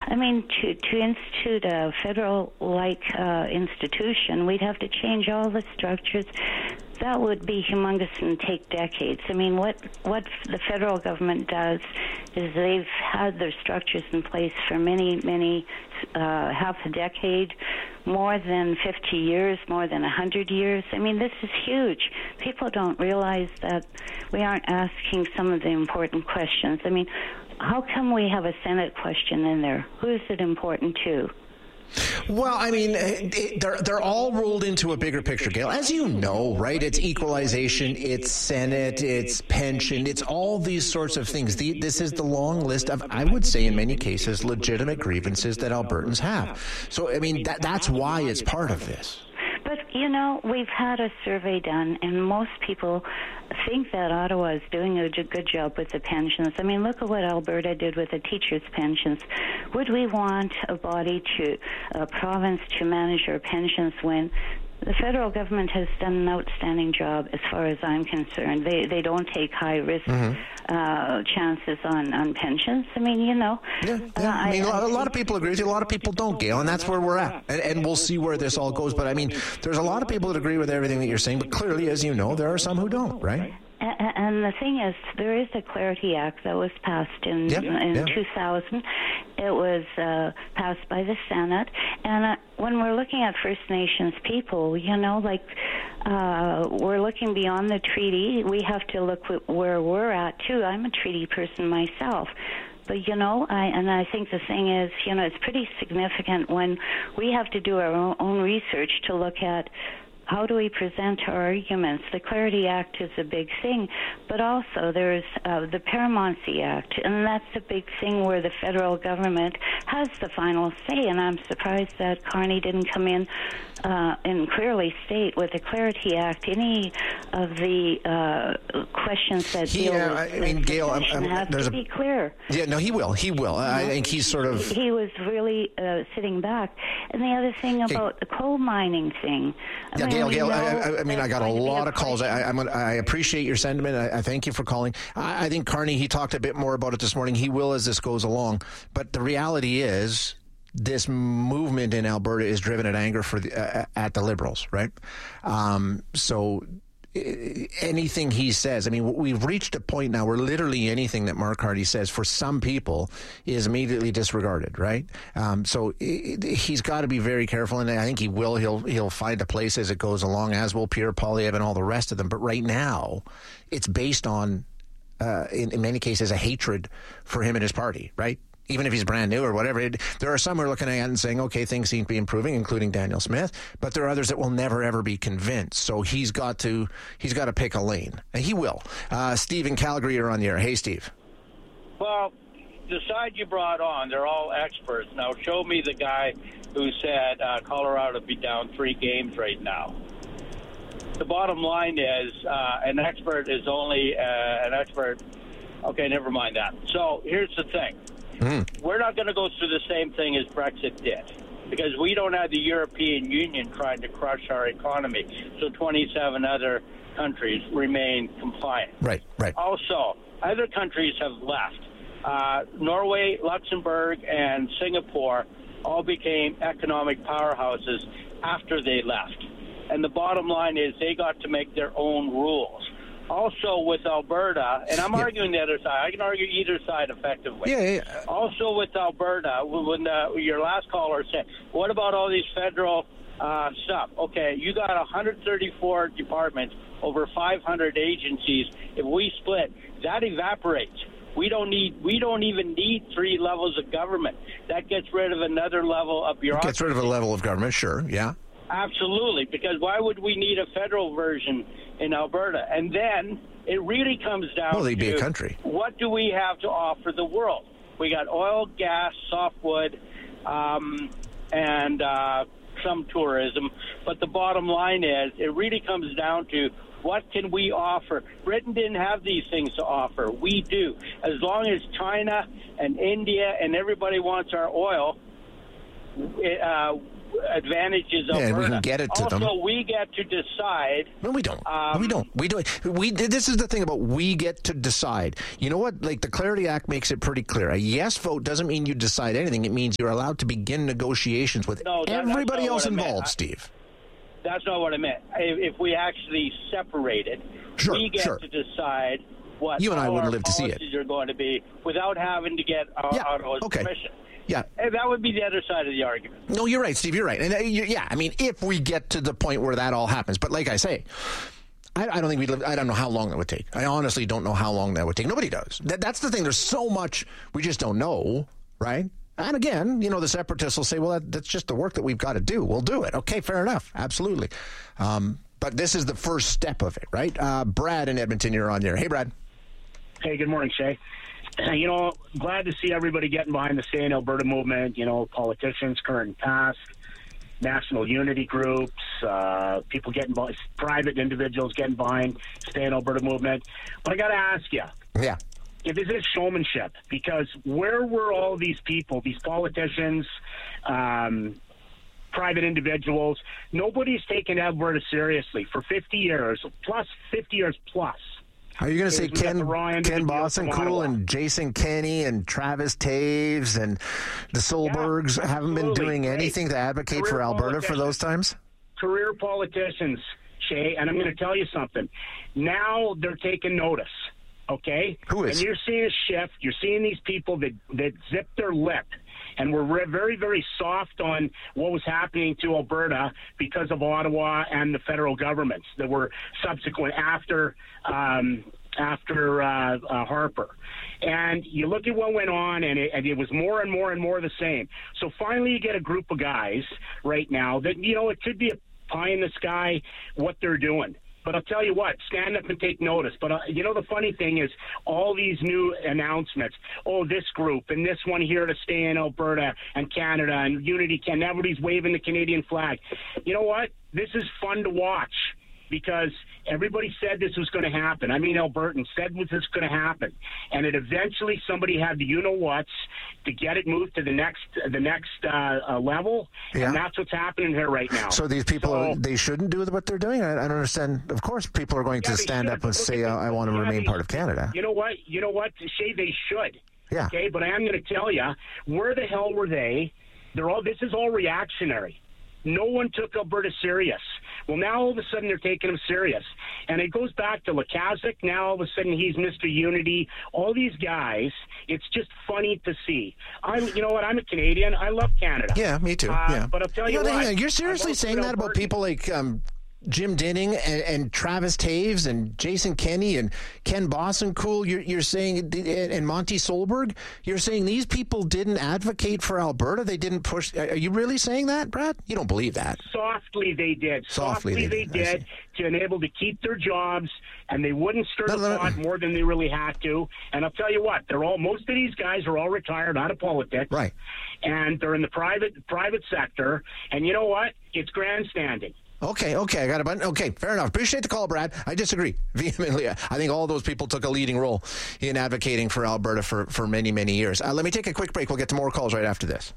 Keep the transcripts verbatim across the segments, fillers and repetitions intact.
I mean, to, to institute a federal-like uh, institution, we'd have to change all the structures. That would be humongous and take decades. I mean, what what the federal government does is they've had their structures in place for many, many, uh, half a decade, more than fifty years, more than one hundred years. I mean, this is huge. People don't realize that we aren't asking some of the important questions. I mean, how come we have a Senate question in there? Who is it important to? Well, I mean, they're they're all rolled into a bigger picture, Gail. As you know, right? It's equalization, it's Senate, it's pension, it's all these sorts of things. The, this is the long list of, I would say in many cases, legitimate grievances that Albertans have. So, I mean, that that's why it's part of this. But, you know, we've had a survey done, and most people think that Ottawa is doing a good job with the pensions. I mean, look at what Alberta did with the teachers' pensions. Would we want a body to, a province to manage our pensions when the federal government has done an outstanding job as far as I'm concerned? They they don't take high-risk mm-hmm. uh, chances on, on pensions. I mean, you know. Yeah, yeah. Uh, I mean, I, a lot of people agree with you. A lot of people don't, Gail, and that's where we're at. And, and we'll see where this all goes. But, I mean, there's a lot of people that agree with everything that you're saying. But clearly, as you know, there are some who don't, right? And the thing is, there is a Clarity Act that was passed in yep, in yep. two thousand. It was uh, passed by the Senate. And uh, when we're looking at First Nations people, you know, like uh, we're looking beyond the treaty. We have to look where we're at, too. I'm a treaty person myself. But, you know, I, and I think the thing is, you know, it's pretty significant when we have to do our own, own research to look at how do we present our arguments? The Clarity Act is a big thing, but also there's uh, the Paramountcy Act, and that's a big thing where the federal government has the final say, and I'm surprised that Carney didn't come in uh, and clearly state with the Clarity Act any of the uh, questions that he, deal uh, with I mean, Gail, I'm, I'm, have there's to be clear. Yeah, no, he will. He will. I think he's sort of... He, he was really uh, sitting back. And the other thing about okay. the coal mining thing... I yeah, mean, Gail, Gail, I, I, I mean, I got a lot of a calls. I, I'm, I appreciate your sentiment. I, I thank you for calling. I, I think Carney, he talked a bit more about it this morning. He will as this goes along. But the reality is this movement in Alberta is driven at anger for the, uh, at the Liberals, right? Um, so... anything he says, I mean, we've reached a point now where literally anything that Mark Hardy says for some people is immediately disregarded, right? Um, so it, he's got to be very careful, and I think he will. He'll he'll find a place as it goes along, as will Pierre Poilievre and all the rest of them. But right now, it's based on, uh, in, in many cases, a hatred for him and his party, right? Even if he's brand new or whatever. It, there are some who are looking at it and saying, okay, things seem to be improving, including Daniel Smith, but there are others that will never, ever be convinced. So he's got to he's got to pick a lane. And he will. Uh, Steve in Calgary, you're on the air. Hey, Steve. Well, the side you brought on, they're all experts. Now, show me the guy who said uh, Colorado would be down three games right now. The bottom line is uh, an expert is only uh, an expert. Okay, never mind that. So here's the thing. Mm. We're not going to go through the same thing as Brexit did because we don't have the European Union trying to crush our economy. So twenty-seven other countries remain compliant. Right, right. Also, other countries have left. Uh, Norway, Luxembourg, and Singapore all became economic powerhouses after they left. And the bottom line is they got to make their own rules. Also with Alberta, and I'm yeah. arguing the other side. I can argue either side effectively. Yeah, yeah. Also with Alberta, when uh, your last caller said, what about all these federal uh, stuff? Okay, you got one hundred thirty-four departments, over five hundred agencies. If we split, that evaporates. We don't need. We don't even need three levels of government. That gets rid of another level of bureaucracy. Gets rid of a level of government, sure, yeah. Absolutely, because why would we need a federal version in Alberta? And then it really comes down well, they'd to be a country. What do we have to offer the world? We got oil, gas, softwood, um, and uh, some tourism. But the bottom line is it really comes down to what can we offer? Britain didn't have these things to offer. We do. As long as China and India and everybody wants our oil, uh, advantages Alberta. Yeah, we can get it to also, them. Also, we get to decide. No, we don't. Um, we don't. We don't. We. This is the thing about we get to decide. You know what? Like the Clarity Act makes it pretty clear. A yes vote doesn't mean you decide anything. It means you're allowed to begin negotiations with no, that, everybody else involved, I, Steve. That's not what I meant. If, if we actually separated, sure, we get sure. to decide what you and I wouldn't our live to see it. policies are going to be without having to get our, yeah. Ottawa's okay. permission. Yeah. And that would be the other side of the argument. No, you're right, Steve. You're right. And uh, you, yeah, I mean, if we get to the point where that all happens. But like I say, I, I don't think we'd live. I don't know how long that would take. I honestly don't know how long that would take. Nobody does. That, that's the thing. There's so much we just don't know, right? And again, you know, the separatists will say, well, that, that's just the work that we've got to do. We'll do it. Okay, fair enough. Absolutely. Um, but this is the first step of it, right? Uh, Brad in Edmonton, you're on there. Hey, Brad. Hey, good morning, Shay. You know, glad to see everybody getting behind the Stay in Alberta movement, you know, politicians, current and past, national unity groups, uh, people getting behind, private individuals getting behind Stay in Alberta movement. But I got to ask you. Yeah. If this is showmanship, because where were all these people, these politicians, um, private individuals? Nobody's taken Alberta seriously for fifty years, plus fifty years plus. Are you going to say Ken, Ken Bossencool and Jason Kenney and Travis Taves and the Solbergs yeah, haven't been doing anything to advocate Career for Alberta for those times? Career politicians, Shay, and I'm going to tell you something. Now they're taking notice, okay? Who is? And you're seeing a shift. You're seeing these people that, that zip their lip and were re- very, very soft on what was happening to Alberta because of Ottawa and the federal governments that were subsequent after um, after uh, uh, Harper. And you look at what went on, and it, and it was more and more and more the same. So finally you get a group of guys right now that, you know, it could be a pie in the sky what they're doing. But I'll tell you what, stand up and take notice. But, uh, you know, the funny thing is all these new announcements, oh, this group and this one here to stay in Alberta and Canada and Unity Canada, everybody's waving the Canadian flag. You know what? This is fun to watch because everybody said this was going to happen. I mean, Albertans said this was going to happen. And it eventually somebody had the you-know-whats to get it moved to the next the next uh, uh, level. Yeah. And that's what's happening here right now. So these people, so, they shouldn't do what they're doing? I, I don't understand. Of course, people are going yeah, to stand should. up and Look say, uh, I want to yeah, remain they, part of Canada. You know what? You know what? Shay, they should. Yeah. Okay, but I am going to tell you, where the hell were they? They're all. This is all reactionary. No one took Alberta serious. Well, now all of a sudden they're taking him serious. And it goes back to Lukaszuk. Now all of a sudden he's Mister Unity. All these guys, it's just funny to see. I'm, you know what? I'm a Canadian. I love Canada. Yeah, me too. Uh, yeah. But I'll tell you, you know, what. You're seriously saying that about people like um, Jim Dinning and, and Travis Taves and Jason Kenney and Ken Bossencool? You're, you're saying, and Monty Solberg? You're saying these people didn't advocate for Alberta? They didn't push? Are you really saying that, Brad? You don't believe that. Softly they did. Softly, Softly they, they did to enable to keep their jobs, and they wouldn't stir no, the no, pot no. more than they really had to. And I'll tell you what, they're all most of these guys are all retired out of politics. Right. And they're in the private private sector. And you know what? It's grandstanding. Okay, okay, I got a button. Okay, fair enough. Appreciate the call, Brad. I disagree vehemently. I think all those people took a leading role in advocating for Alberta for, for many, many years. Uh, let me take a quick break. We'll get to more calls right after this.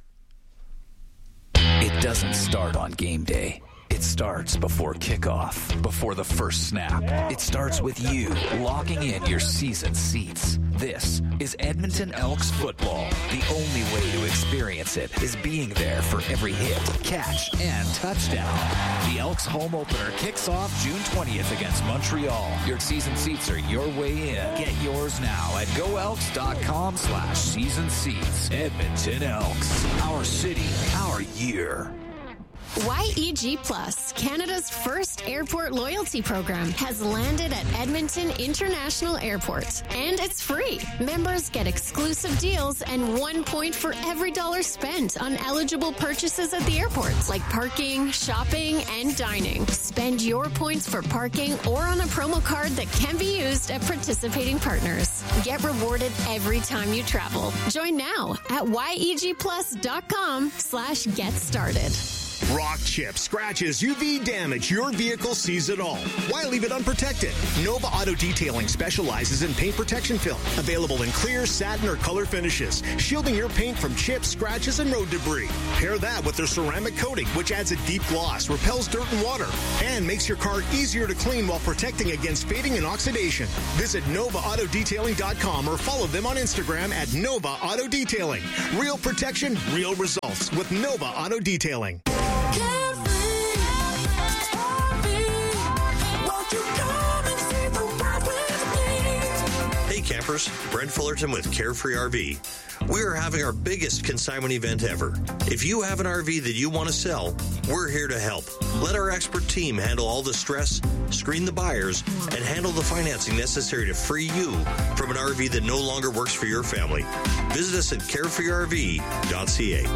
It doesn't start on game day. It starts before kickoff, before the first snap. It starts with you locking in your season seats. This is Edmonton Elks football. The only way to experience it is being there for every hit, catch, and touchdown. The Elks home opener kicks off June twentieth against Montreal. Your season seats are your way in. Get yours now at goelks.com slash season seats. Edmonton Elks. Our city, our year. Y E G Plus, Canada's first airport loyalty program, has landed at Edmonton International Airport. And it's free. Members get exclusive deals and one point for every dollar spent on eligible purchases at the airport, like parking, shopping, and dining. Spend your points for parking or on a promo card that can be used at participating partners. Get rewarded every time you travel. Join now at yegplus.com slash get started. Rock chips, scratches, U V damage, your vehicle sees it all. Why leave it unprotected? Nova Auto Detailing specializes in paint protection film, available in clear, satin, or color finishes, shielding your paint from chips, scratches, and road debris. Pair that with their ceramic coating, which adds a deep gloss, repels dirt and water, and makes your car easier to clean while protecting against fading and oxidation. Visit nova auto detailing dot com or follow them on Instagram at Nova Auto Detailing. Real protection, real results with Nova Auto Detailing. Hey campers, Brent Fullerton with Carefree R V. We are having our biggest consignment event ever. If you have an R V that you want to sell, we're here to help. Let our expert team handle all the stress, screen the buyers, and handle the financing necessary to free you from an R V that no longer works for your family. Visit us at carefree r v dot c a.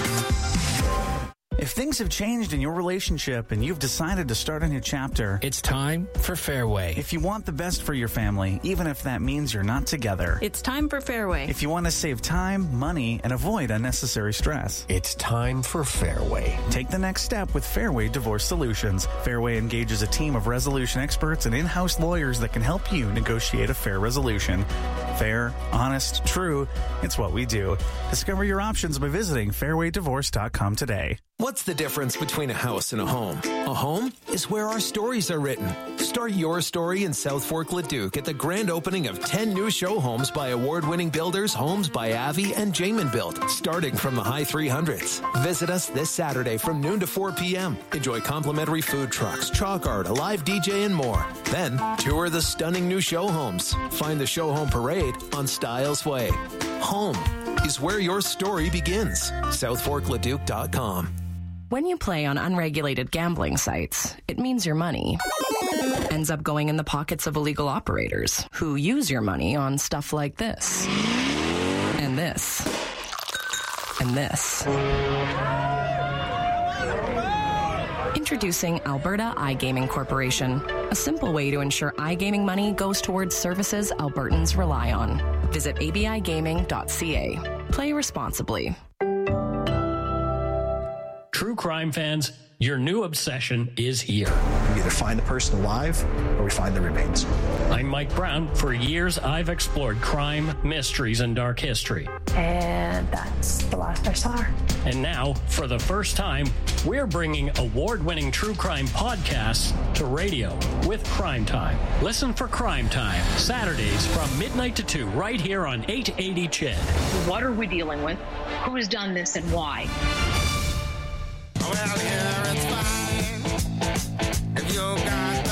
If things have changed in your relationship and you've decided to start a new chapter, it's time for Fairway. If you want the best for your family, even if that means you're not together, it's time for Fairway. If you want to save time, money, and avoid unnecessary stress, it's time for Fairway. Take the next step with Fairway Divorce Solutions. Fairway engages a team of resolution experts and in-house lawyers that can help you negotiate a fair resolution. Fair, honest, true, it's what we do. Discover your options by visiting fairway divorce dot com today. What's the difference between a house and a home? A home is where our stories are written. Start your story in South Fork Leduc at the grand opening of ten new show homes by award-winning builders, Homes by Avi and Jamin Built, starting from the high three hundreds. Visit us this Saturday from noon to four p.m. Enjoy complimentary food trucks, chalk art, a live D J, and more. Then, tour the stunning new show homes. Find the show home parade on Styles Way. Home is where your story begins. south fork leduc dot com. When you play on unregulated gambling sites, it means your money ends up going in the pockets of illegal operators who use your money on stuff like this, and this, and this. Introducing Alberta iGaming Corporation, a simple way to ensure iGaming money goes towards services Albertans rely on. Visit a b i gaming dot c a. Play responsibly. True crime fans, your new obsession is here. We either find the person alive or we find the remains. I'm Mike Brown. For years, I've explored crime, mysteries, and dark history. And that's the last I saw her. And now, for the first time, we're bringing award-winning true crime podcasts to radio with Crime Time. Listen for Crime Time, Saturdays from midnight to two, right here on eight eighty C H E D. What are we dealing with? Who's done this and why? Well, here it's fine if you got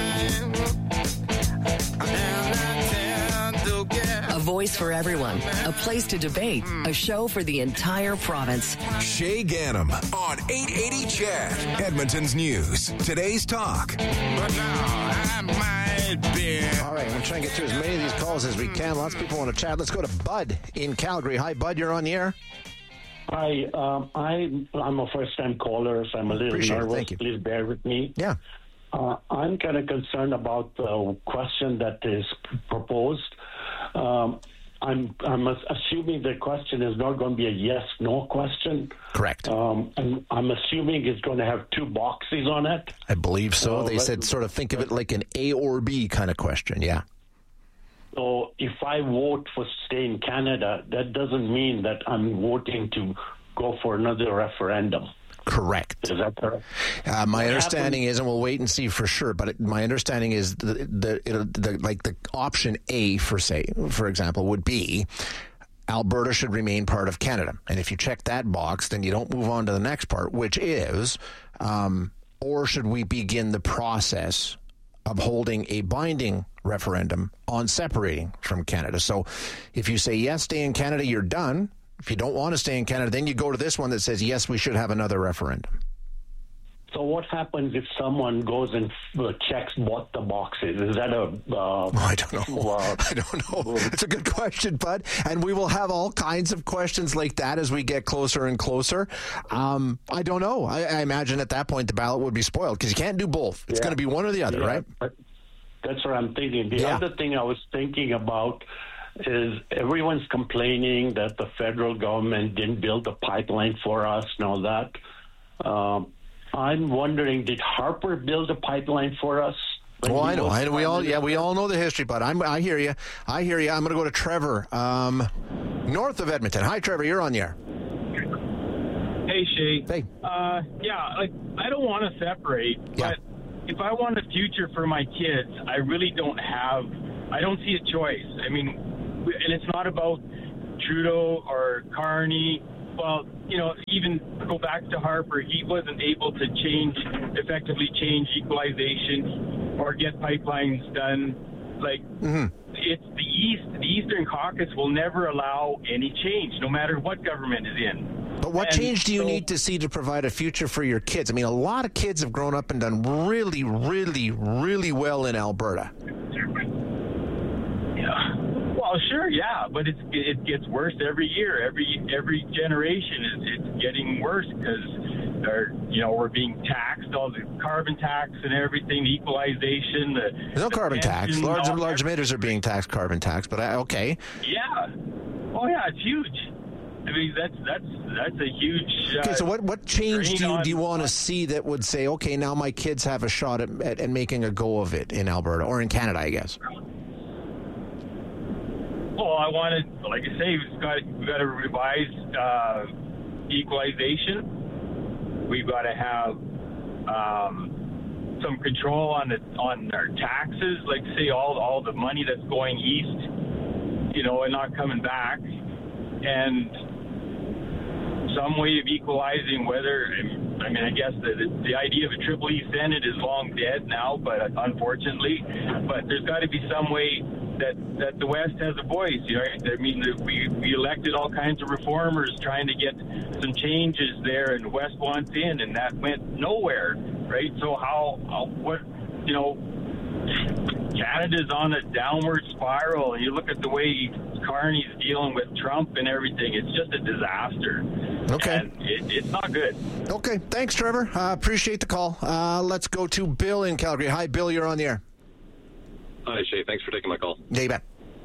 the time. And to get a voice for everyone, a place to debate, a show for the entire province. Shay Ganem on eight eighty C H E D, Edmonton's News. Today's talk. But now I might be. All right, we'll try and get through as many of these calls as we can. Lots of people want to chat. Let's go to Bud in Calgary. Hi, Bud. You're on the air. Hi, um, I, I'm a first-time caller, so I'm a little Appreciate nervous. It. Thank you. Please bear with me. Yeah. Uh, I'm kind of concerned about the question that is proposed. Um, I'm, I'm assuming the question is not going to be a yes-no question. Correct. Um, and I'm assuming it's going to have two boxes on it. I believe so. so they said sort of think of it like an A or B kind of question, yeah. So if I vote for stay in Canada, that doesn't mean that I'm voting to go for another referendum. Correct. Is that correct? Uh, my what understanding happens? is, and we'll wait and see for sure, but it, my understanding is the, the, it, the like the option A, for say, for example, would be Alberta should remain part of Canada. And if you check that box, then you don't move on to the next part, which is, um, or should we begin the process of holding a binding referendum on separating from Canada? So if you say yes, stay in Canada, you're done. If you don't want to stay in Canada, then you go to this one that says, yes, we should have another referendum. So what happens if someone goes and uh, checks what the box is? Is that a... Uh, I don't know. Uh, I don't know. It's a good question, Bud. And we will have all kinds of questions like that as we get closer and closer. Um, I don't know. I, I imagine at that point the ballot would be spoiled because you can't do both. It's yeah. going to be one or the other, yeah, right? That's what I'm thinking. The yeah. other thing I was thinking about is everyone's complaining that the federal government didn't build a pipeline for us and all that. Um, I'm wondering, did Harper build a pipeline for us? Well, I know. I know. We all, yeah, we all know the history, but I'm, I hear you. I hear you. I'm going to go to Trevor, um, north of Edmonton. Hi, Trevor. You're on the air. Hey, Shay. Hey. Uh, yeah, like, I don't want to separate, yeah. but if I want a future for my kids, I really don't have, I don't see a choice. I mean, and it's not about Trudeau or Carney. Well, you know, even go back to Harper, he wasn't able to change, effectively change equalization or get pipelines done. Like, mm-hmm. it's the East, the Eastern Caucus will never allow any change, no matter what government is in. But what and change do you so, need to see to provide a future for your kids? I mean, a lot of kids have grown up and done really, really, really well in Alberta. Yeah. Well, sure, yeah, but it's, it gets worse every year. Every every generation is it's getting worse because they're, you know, we're being taxed, all the carbon tax and everything, the equalization. The, There's no the carbon tax. Large all large that. emitters are being taxed carbon tax, but I, okay. Yeah. Oh, yeah, it's huge. I mean, that's that's that's a huge. Uh, okay, so what, what change do you on, do you want to see that would say, okay, now my kids have a shot at, at, at making a go of it in Alberta or in Canada, I guess? Well, I wanted, like I say, we've got we've got to revise uh, equalization. We've got to have um, some control on the on our taxes, like say all all the money that's going east, you know, and not coming back, and some way of equalizing whether. I mean, I guess the, the the idea of a Triple E Senate is long dead now, but unfortunately, but there's got to be some way that that the West has a voice. You know, I mean, we we elected all kinds of reformers trying to get some changes there, and the West wants in, and that went nowhere, right? So how, how what you know, Canada's on a downward spiral, and you look at the way Carney's dealing with Trump and everything. It's just a disaster. Okay, and it, it's not good. Okay, thanks, Trevor. Uh, appreciate the call. Uh, let's go to Bill in Calgary. Hi, Bill. You're on the air. Hi, Shay. Thanks for taking my call. Yeah, you bet.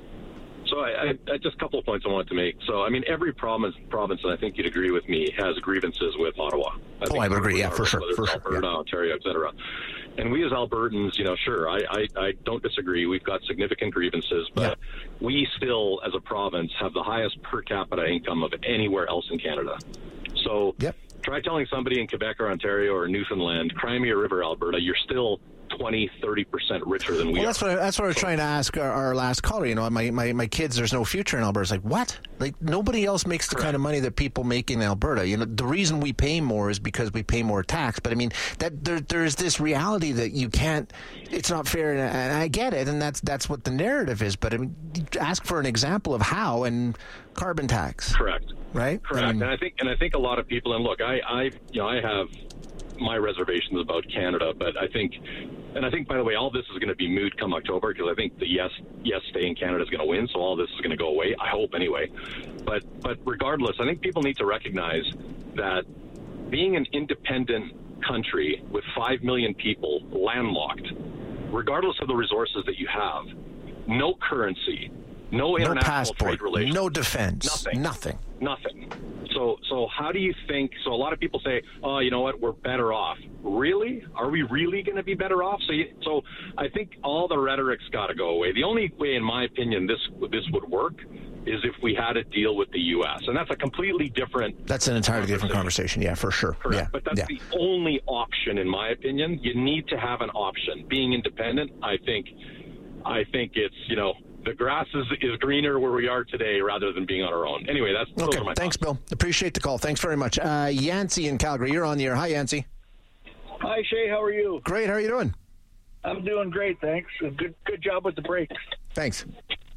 So I, I, I just a couple of points I wanted to make. So, I mean, every province, province, and I think you'd agree with me, has grievances with Ottawa. I oh, think I would agree. Yeah, for sure. For sure. Alberta, Yeah. Ontario, et cetera. And we as Albertans, you know, sure, I, I, I don't disagree. We've got significant grievances, but yeah. we still, as a province, have the highest per capita income of anywhere else in Canada. So yep. try telling somebody in Quebec or Ontario or Newfoundland, Crimea River, Alberta, you're still twenty, thirty percent richer than we well, are. That's what I, that's what I was so, trying to ask our, our last caller. You know, my, my, my kids, there's no future in Alberta. It's like, what? Like, nobody else makes the correct. kind of money that people make in Alberta. You know, the reason we pay more is because we pay more tax. But, I mean, that there, there's this reality that you can't, it's not fair, and, and I get it, and that's that's what the narrative is. But, I mean, ask for an example of how, and carbon tax. Correct. Right? Correct. Um, and I think and I think a lot of people, and look, I, I you know, I have my reservations about Canada, but I think, and I think, by the way, all this is going to be moot come October, because I think the yes, yes, stay in Canada is going to win, so all this is going to go away. I hope anyway. But but regardless, I think people need to recognize that being an independent country with five million people landlocked, regardless of the resources that you have, no currency, no international no passport, trade relations, no defense, nothing, nothing, nothing. So, so how do you think? So, a lot of people say, "Oh, you know what? We're better off." Really? Are we really going to be better off? So, you, so I think all the rhetoric's got to go away. The only way, in my opinion, this this would work is if we had a deal with the U S, and that's a completely different. That's an entirely different conversation. Yeah, for sure. Correct. Yeah, but that's yeah. the only option, in my opinion. You need to have an option. Being independent, I think, I think it's you know. The grass is, is greener where we are today rather than being on our own. Anyway, that's okay. Those are my Thanks, thoughts. Bill. Appreciate the call. Thanks very much. Uh, Yancey in Calgary, you're on the air. Hi, Yancey. Hi, Shay. How are you? Great. How are you doing? I'm doing great, thanks. Good, good job with the breaks. Thanks.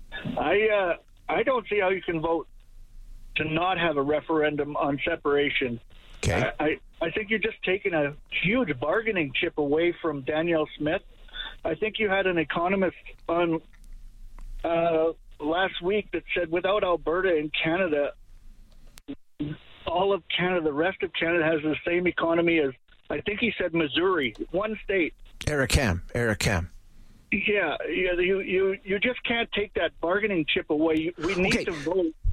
I uh, I don't see how you can vote to not have a referendum on separation. Okay. I, I, I think you're just taking a huge bargaining chip away from Danielle Smith. I think you had an economist on Uh, last week that said without Alberta and Canada, all of Canada, the rest of Canada has the same economy as, I think he said Missouri, one state. Eric Ham. Eric Ham. Yeah, yeah, you, you, you just can't take that bargaining chip away. We need okay. to vote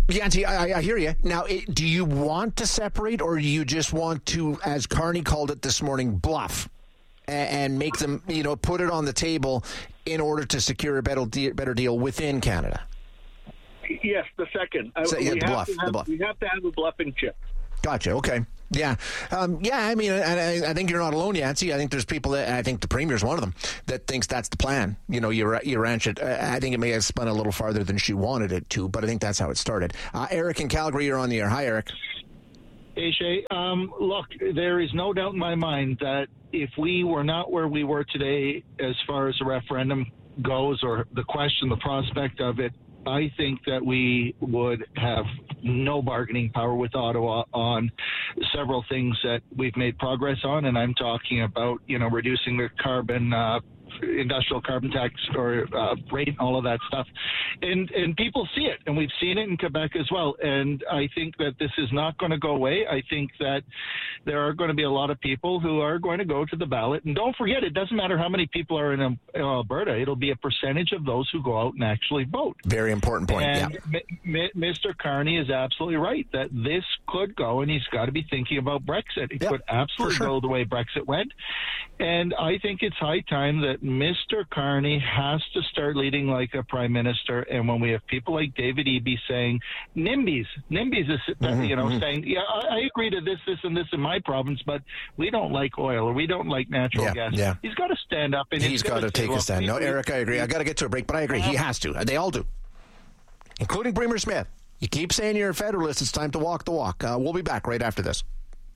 Yancey, I, I hear you. Now, it, do you want to separate, or do you just want to, as Carney called it this morning, bluff and, and make them, you know, put it on the table in order to secure a better deal, better deal within Canada? Yes, the second. So, we, yeah, have the bluff, to have, the bluff. we have to have a bluffing chip. Gotcha. Okay. Yeah. Um, yeah. I mean, I, I think you're not alone, Yancey. I think there's people that, I think the Premier's one of them, that thinks that's the plan. You know, you, you ranch it. I think it may have spun a little farther than she wanted it to, but I think that's how it started. Uh, Eric in Calgary, you're on the air. Hi, Eric. Hey, Shay. Um, look, there is no doubt in my mind that if we were not where we were today as far as the referendum goes, or the question, the prospect of it, I think that we would have no bargaining power with Ottawa on several things that we've made progress on, and I'm talking about, you know, reducing the carbon uh, industrial carbon tax or uh, rate, all of that stuff. And and people see it, and we've seen it in Quebec as well. And I think that this is not going to go away. I think that there are going to be a lot of people who are going to go to the ballot. And don't forget, it doesn't matter how many people are in, um, in Alberta. It'll be a percentage of those who go out and actually vote. Very important point, and yeah. M- M- Mister Carney is absolutely right that this could go, and he's got to be thinking about Brexit. It yeah, could absolutely sure. go the way Brexit went. And I think it's high time that Mister Carney has to start leading like a prime minister. And when we have people like David Eby saying, NIMBYs, NIMBYs is, mm-hmm, you know, mm-hmm. saying, yeah, I, I agree to this, this, and this in my province, but we don't like oil or we don't like natural yeah, gas. Yeah. He's got to stand up. And he's got to take a stand. No, Eric, I agree. I got to get to a break, but I agree. He has to. They all do, including Premier Smith. You keep saying you're a Federalist. It's time to walk the walk. Uh, we'll be back right after this.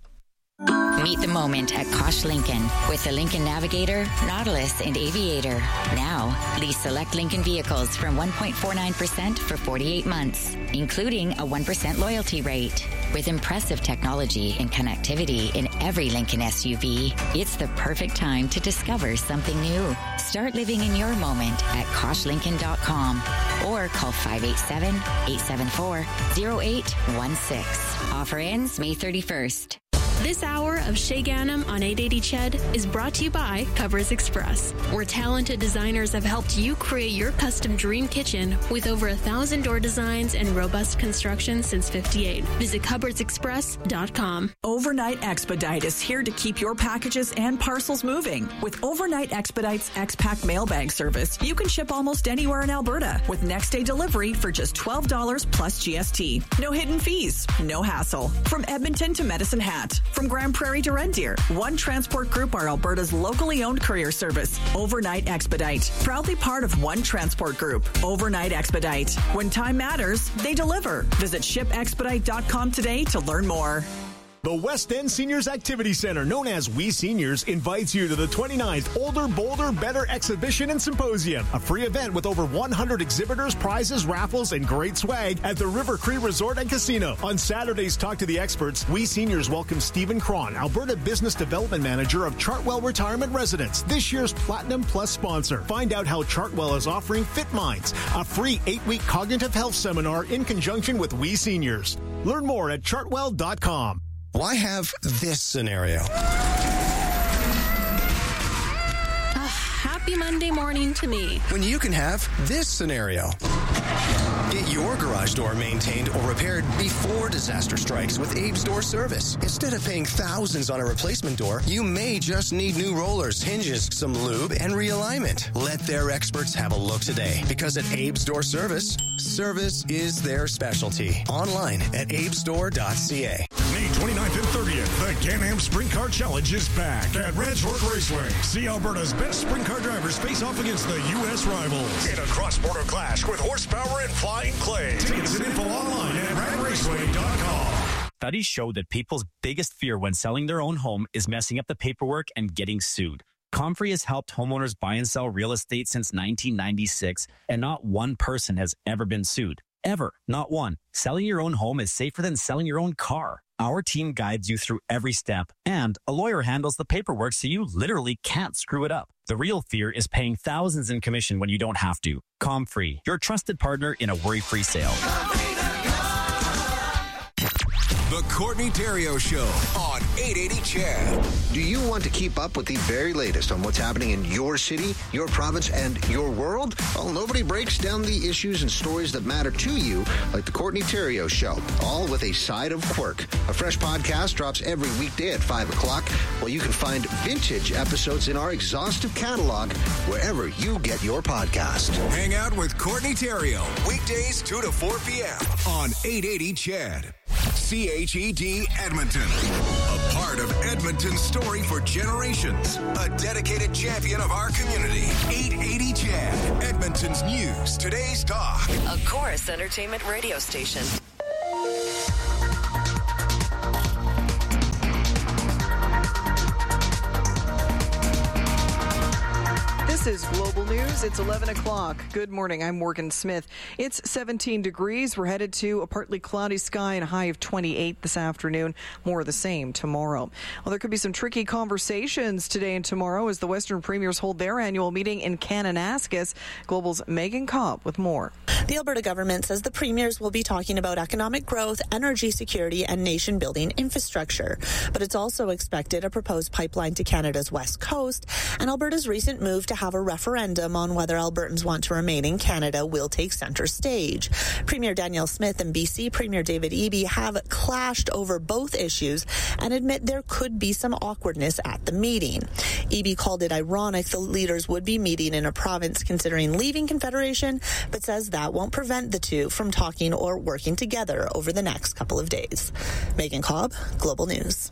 Meet the moment at Kosh Lincoln with the Lincoln Navigator, Nautilus, and Aviator. Now, lease select Lincoln vehicles from one point four nine percent for forty-eight months, including a one percent loyalty rate. With impressive technology and connectivity in every Lincoln S U V, it's the perfect time to discover something new. Start living in your moment at kosh lincoln dot com or call five eight seven, eight seven four, zero eight one six. Offer ends May thirty-first. This hour of Shay Ganem on eight eighty C H E D is brought to you by Covers Express, where talented designers have helped you create your custom dream kitchen with over a thousand door designs and robust construction since fifty-eight. Visit covers express dot com. Overnight Expedite is here to keep your packages and parcels moving. With Overnight Expedite's X-Pack mail bag service, you can ship almost anywhere in Alberta with next day delivery for just twelve dollars plus G S T. No hidden fees, no hassle. From Edmonton to Medicine Hat. From Grand Prairie to Red Deer, One Transport Group are Alberta's locally owned courier service. Overnight Expedite, proudly part of One Transport Group. Overnight Expedite. When time matters, they deliver. Visit ship expedite dot com today to learn more. The West End Seniors Activity Center, known as We Seniors, invites you to the twenty-ninth Older, Bolder, Better Exhibition and Symposium, a free event with over one hundred exhibitors, prizes, raffles, and great swag at the River Cree Resort and Casino. On Saturday's Talk to the Experts, We Seniors welcome Stephen Cron, Alberta Business Development Manager of Chartwell Retirement Residence, this year's Platinum Plus sponsor. Find out how Chartwell is offering Fit Minds, a free eight-week cognitive health seminar in conjunction with We Seniors. Learn more at chartwell dot com. Why have this scenario? Happy Monday morning to me. When you can have this scenario. Get your garage door maintained or repaired before disaster strikes with Abe's Door Service. Instead of paying thousands on a replacement door, you may just need new rollers, hinges, some lube, and realignment. Let their experts have a look today, because at Abe's Door Service, service is their specialty. Online at abes door dot c a. May twenty-ninth and thirtieth, the Can-Am Sprint Car Challenge is back at Ranch Fork Raceway. See Alberta's best sprint car drivers face off against the U S rivals in a cross-border clash with horsepower and flying clay. Tickets and info online at rad raceway dot com. Studies show that people's biggest fear when selling their own home is messing up the paperwork and getting sued. Comfrey has helped homeowners buy and sell real estate since nineteen ninety-six, and not one person has ever been sued. Ever. Not one. Selling your own home is safer than selling your own car. Our team guides you through every step, and a lawyer handles the paperwork so you literally can't screw it up. The real fear is paying thousands in commission when you don't have to. Comfrey, your trusted partner in a worry-free sale. The Courtney Theriault Show on eight eighty C H E D. Do you want to keep up with the very latest on what's happening in your city, your province, and your world? Well, nobody breaks down the issues and stories that matter to you like The Courtney Theriault Show, all with a side of quirk. A fresh podcast drops every weekday at five o'clock, while you can find vintage episodes in our exhaustive catalog wherever you get your podcast. Hang out with Courtney Theriault, weekdays two to four p.m. on eight eighty C H E D. C H E D Edmonton. A part of Edmonton's story for generations. A dedicated champion of our community. eight eighty C H E D. Edmonton's news. Today's talk. A Chorus Entertainment radio station. This is Global News. It's eleven o'clock. Good morning. I'm Morgan Smith. It's seventeen degrees. We're headed to a partly cloudy sky and a high of twenty-eight this afternoon. More of the same tomorrow. Well, there could be some tricky conversations today and tomorrow as the Western Premiers hold their annual meeting in Kananaskis. Global's Megan Cobb with more. The Alberta government says the premiers will be talking about economic growth, energy security, and nation-building infrastructure. But it's also expected a proposed pipeline to Canada's west coast, and Alberta's recent move to have a referendum on whether Albertans want to remain in Canada will take center stage. Premier Danielle Smith and B C Premier David Eby have clashed over both issues and admit there could be some awkwardness at the meeting. Eby called it ironic the leaders would be meeting in a province considering leaving Confederation, but says that won't prevent the two from talking or working together over the next couple of days. Megan Cobb, Global News.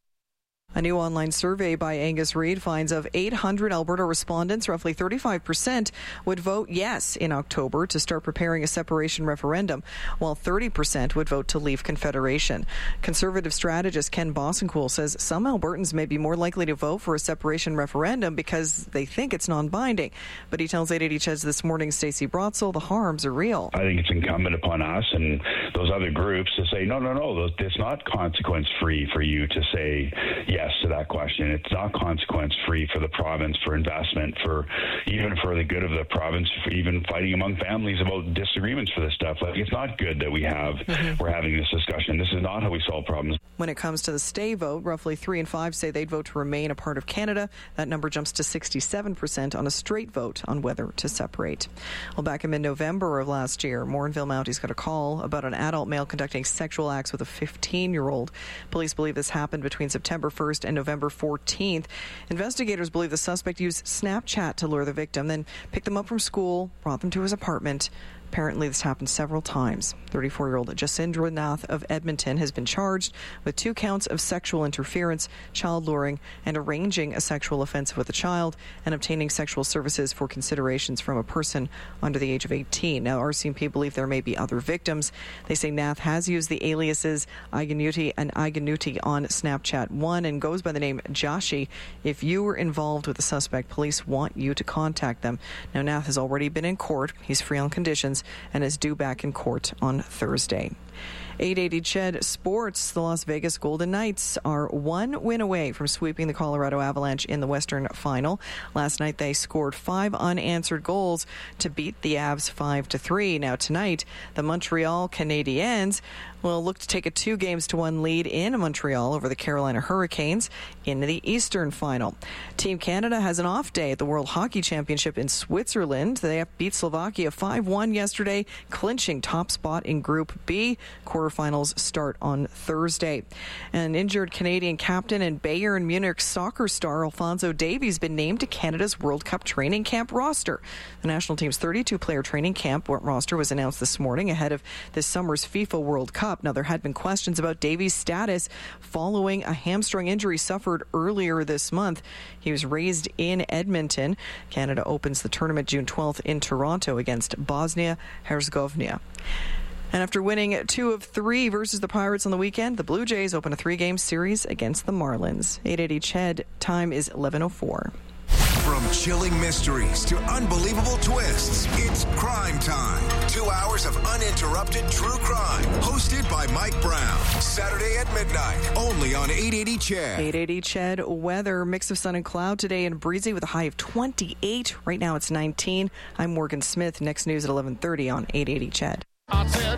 A new online survey by Angus Reid finds of eight hundred Alberta respondents, roughly thirty-five percent would vote yes in October to start preparing a separation referendum, while thirty percent would vote to leave Confederation. Conservative strategist Ken Bossencool says some Albertans may be more likely to vote for a separation referendum because they think it's non-binding. But he tells eight eighty C H E D's This Morning Stacey Brotzel the harms are real. I think it's incumbent upon us and those other groups to say, no, no, no, it's not consequence-free for you to say yes to that question. It's not consequence-free for the province, for investment, for even for the good of the province, for even fighting among families about disagreements for this stuff. Like, it's not good that we have, mm-hmm. we're having this discussion. This is not how we solve problems. When it comes to the stay vote, roughly three in five say they'd vote to remain a part of Canada. That number jumps to sixty-seven percent on a straight vote on whether to separate. Well, back in mid-November of last year, Morinville Mounties got a call about an adult male conducting sexual acts with a fifteen-year-old. Police believe this happened between September first and November fourteenth. Investigators believe the suspect used Snapchat to lure the victim, then picked them up from school, brought them to his apartment. Apparently, this happened several times. thirty-four-year-old Jacindra Nath of Edmonton has been charged with two counts of sexual interference, child luring, and arranging a sexual offense with a child, and obtaining sexual services for considerations from a person under the age of eighteen. Now, R C M P believe there may be other victims. They say Nath has used the aliases Iganuti and Iganuti on Snapchat one and goes by the name Joshi. If you were involved with the suspect, police want you to contact them. Now, Nath has already been in court. He's free on conditions and is due back in court on Thursday. eight eighty C H E D Sports. The Las Vegas Golden Knights are one win away from sweeping the Colorado Avalanche in the Western Final. Last night they scored five unanswered goals to beat the Avs five to three. Now tonight, the Montreal Canadiens will look to take a two games to one lead in Montreal over the Carolina Hurricanes in the Eastern Final. Team Canada has an off day at the World Hockey Championship in Switzerland. They beat Slovakia five one yesterday, clinching top spot in Group B. Quarterfinals start on Thursday. An injured Canadian captain and Bayern Munich soccer star Alphonso Davies been named to Canada's World Cup training camp roster. The national team's thirty-two player training camp roster was announced this morning ahead of this summer's FIFA World Cup. Now, there had been questions about Davies' status following a hamstring injury suffered earlier this month. He was raised in Edmonton. Canada opens the tournament June twelfth in Toronto against Bosnia-Herzegovina. And after winning two of three versus the Pirates on the weekend, the Blue Jays open a three-game series against the Marlins. eight eighty C H E D, time is eleven oh four. From chilling mysteries to unbelievable twists, it's Crime Time. Two hours of uninterrupted true crime. Hosted by Mike Brown. Saturday at midnight, only on eight eighty C H E D. eight eighty C H E D weather, mix of sun and cloud today and breezy with a high of twenty-eight. Right now it's nineteen. I'm Morgan Smith. Next news at eleven thirty on eight eighty C H E D.